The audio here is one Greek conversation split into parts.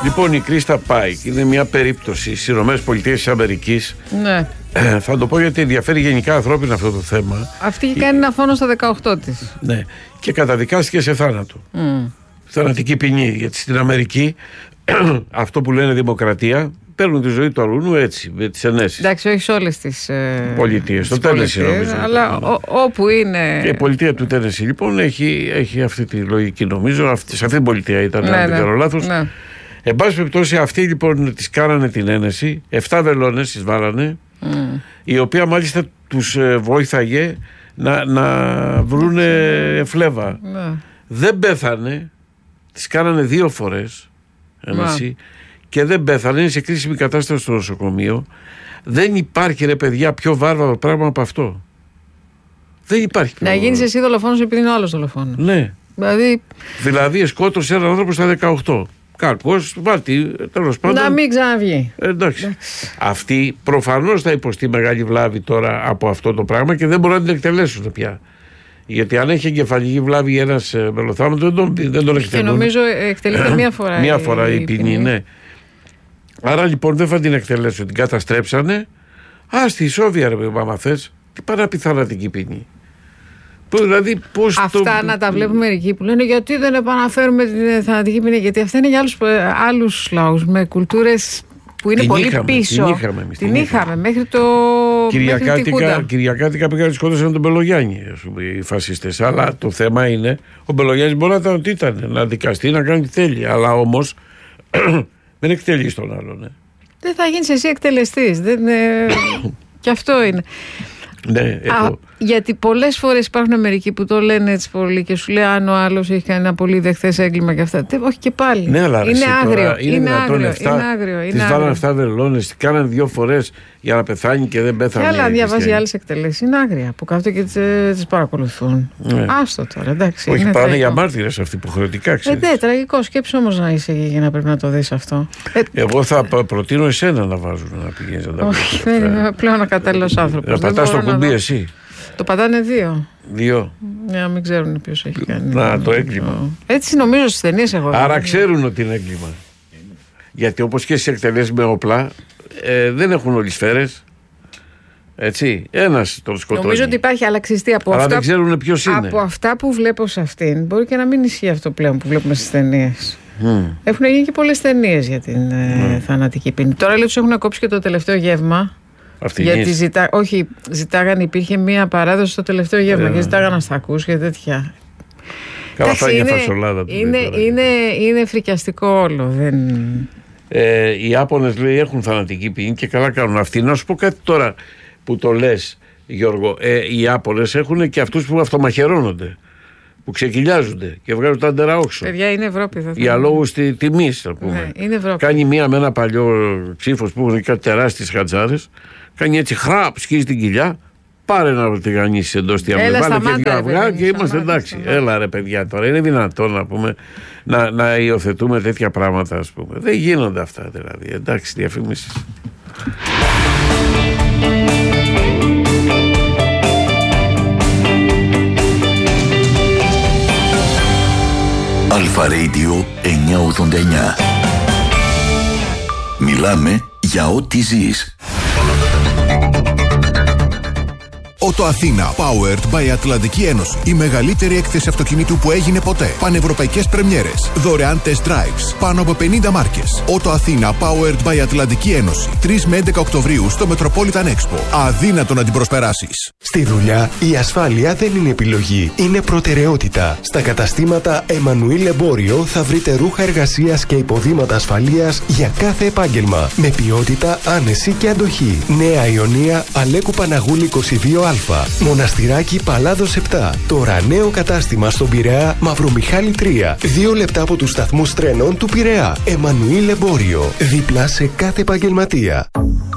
Λοιπόν, η Κρίστα Πάικ είναι μια περίπτωση στις ΗΠΑ. Ναι. Θα το πω γιατί ενδιαφέρει γενικά ανθρώπινα αυτό το θέμα. Αυτή είχε κάνει ένα φόνο στα 18 της. Ναι. Και καταδικάστηκε σε θάνατο. Θανατική ποινή. Γιατί στην Αμερική αυτό που λένε δημοκρατία, παίρνουν τη ζωή του αλούνου έτσι, με τις ενέσεις. Εντάξει, όχι σε όλες τις πολιτείες. Στο Τένεσι νομίζω. Αλλά όπου είναι. Και η πολιτεία του Τένεσι λοιπόν έχει αυτή τη λογική, νομίζω. Σε αυτή την πολιτεία ήταν, αν δεν κάνω λάθος. Ναι. Εν πάση περιπτώσει, αυτοί λοιπόν τις κάνανε την ένεση. 7 βελόνες τις βάλανε. Η οποία μάλιστα τους βοήθαγε να βρούνε φλέβα. Δεν πέθανε. Τις κάνανε 2 φορές ένεση. Και δεν πέθανε, είναι σε κρίσιμη κατάσταση στο νοσοκομείο. Δεν υπάρχει, ρε παιδιά, πιο βάρβαρο πράγμα από αυτό. Δεν υπάρχει. Να γίνεις εσύ δολοφόνος επειδή είναι ο άλλος δολοφόνος. Ναι. Δηλαδή σκότωσε έναν άνθρωπο στα 18. Κάρπος, βάλτε, τέλος πάντων. Να μην ξαναβγεί. Εντάξει. Αυτοί προφανώς θα υποστεί μεγάλη βλάβη τώρα από αυτό το πράγμα και δεν μπορούν να την εκτελέσουν πια. Γιατί αν έχει εγκεφαλική βλάβη ένας μελοθάνατος δεν τον εκτελούν. Και νομίζω εκτελείται μία φορά. Μία φορά η ποινή, ναι. Άρα λοιπόν δεν θα την εκτελέσουν, την καταστρέψανε. Στη Σόβια, ρε παιδί, άμα θες, τι παραπιθανατική ποινή. Δηλαδή, πώς αυτά να τα βλέπουμε μερικοί που λένε γιατί δεν επαναφέρουμε την θανατική ποινή. Γιατί αυτά είναι για άλλους λαούς με κουλτούρες που είναι πολύ πίσω. Την είχαμε μέχρι το. Κυριακάτικα πήγαν και σκότωσαν τον Μπελογιάννη, οι φασίστες. Αλλά το θέμα είναι, ο Μπελογιάννης μπορεί να ήταν ότι ήταν, να δικαστεί, να κάνει τι θέλει. Αλλά όμως δεν εκτελεί τον άλλον. Δεν θα γίνεις εσύ εκτελεστής. Και αυτό είναι. Ναι, γιατί πολλές φορές υπάρχουν μερικοί που το λένε έτσι πολύ και σου λέει αν ο άλλος έχει κάνει ένα πολύ δεχθές έγκλημα και αυτά. Όχι και πάλι. Ναι, αλλά είναι άγριο. Είναι άγριο. Τις βάλανε 7 βελόνες, τις κάνανε 2 φορές για να πεθάνει και δεν πέθανε. Και άλλα διαβάζει άλλες εκτελέσεις. Είναι άγρια που κάθονται και τις παρακολουθούν. Ναι. Άστο τώρα, εντάξει. Όχι, πάνε για μάρτυρες αυτοί υποχρεωτικά. Ναι, τραγικό. Σκέψου όμως να είσαι εκεί για να πρέπει να το δεις αυτό. Εγώ θα προτείνω εσένα να βάζουν να πηγαίνεις να τα βρεις. Όχι, δεν είμαι πλέον ακατάλληλος άνθρωπος. Να πατάς το κουμπί εσύ. Το πατάνε 2. 2. Ναι, μην ξέρουν ποιος έχει κάνει. Να, το έγκλημα. Έτσι νομίζω στις ταινίες εγώ. Άρα ξέρουν ότι είναι έγκλημα. Γιατί όπως και στις εκτελέσεις με όπλα δεν έχουν όλοι σφαίρες. Έτσι. Ένας τον σκοτώνει. Νομίζω ότι υπάρχει αλλαξιστή από αλλά αυτά. Δεν ξέρουν ποιος είναι. Από αυτά που βλέπω σε αυτήν, μπορεί και να μην ισχύει αυτό πλέον που βλέπουμε στις ταινίες. Έχουν γίνει και πολλές ταινίες για την θανατική ποινή. Τώρα λέει τους έχουν κόψει και το τελευταίο γεύμα. Γιατί ζητάγανε, υπήρχε μία παράδοση στο τελευταίο γεύμα και ζητάγανε αστακούς και τέτοια. Καλά, θα είναι φασολάδα. Είναι φρικιαστικό όλο. Οι Ιάπωνες λέει έχουν θανατική ποινή και καλά κάνουν. Αυτοί να σου πω κάτι τώρα που το λες, Γιώργο. Οι Ιάπωνες έχουν και αυτούς που αυτομαχαιρώνονται, που ξεκυλιάζονται και βγάζουν τα αντεραόξο. Παιδιά, είναι Ευρώπη. Για λόγους τιμής, α πούμε. Ναι, είναι Ευρώπη. Κάνει μία με ένα παλιό ψήφος που έχουν κάτι τεράστιες χατζάρες. Κάνει έτσι χραπ, σκίζει την κοιλιά. Πάρε να τηγανίσεις εντός τη αμμεβάλα. Βάλε και 2 αυγά και είμαστε εντάξει. Έλα ρε παιδιά τώρα. Είναι δυνατόν να πούμε να υιοθετούμε τέτοια πράγματα, ας πούμε. Δεν γίνονται αυτά δηλαδή. Εντάξει, διαφήμισεις. Αλφα Radio 989. Μιλάμε για ό,τι ζεις. Ότο Αθήνα, powered by Ατλαντική Ένωση. Η μεγαλύτερη έκθεση αυτοκινήτου που έγινε ποτέ. Πανευρωπαϊκές πρεμιέρες. Δωρεάν test drives. Πάνω από 50 μάρκες. Ότο Αθήνα, powered by Ατλαντική Ένωση. 3 με 11 Οκτωβρίου στο Metropolitan Expo. Αδύνατο να την προσπεράσεις. Στη δουλειά, η ασφάλεια δεν είναι επιλογή. Είναι προτεραιότητα. Στα καταστήματα Εμμανουήλ Εμπόριο θα βρείτε ρούχα εργασίας και υποδήματα ασφαλείας για κάθε επάγγελμα. Με ποιότητα, άνεση και αντοχή. Νέα Ιωνία, Αλέκου Παναγούλη 22α. Μοναστηράκι Παλάδος 7. Τώρα νέο κατάστημα στον Πειραιά Μαυρομιχάλη 3. 2 λεπτά από τους σταθμούς τρένων του Πειραιά. Εμμανουήλ Εμπόριο. Δίπλα σε κάθε επαγγελματία.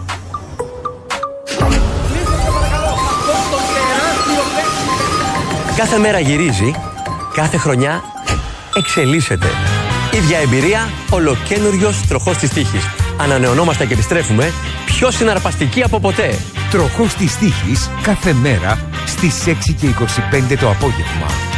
Κάθε μέρα γυρίζει, κάθε χρονιά εξελίσσεται. Ίδια εμπειρία, ολοκαίνουριος τροχός της τύχης. Ανανεωνόμαστε και επιστρέφουμε πιο συναρπαστικοί από ποτέ. Τροχός της τύχης κάθε μέρα στις 6:25 το απόγευμα.